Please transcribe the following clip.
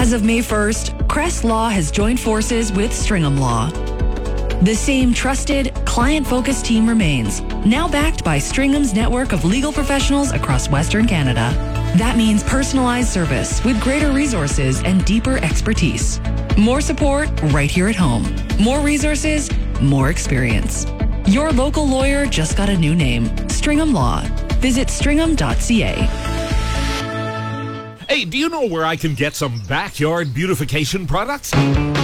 As of May 1st, Crest Law has joined forces with Stringham Law. The same trusted, client-focused team remains, now backed by Stringham's network of legal professionals across Western Canada. That means personalized service with greater resources and deeper expertise. More support right here at home. More resources, more experience. Your local lawyer just got a new name, Stringham Law. Visit stringham.ca. Hey, do you know where I can get some backyard beautification products?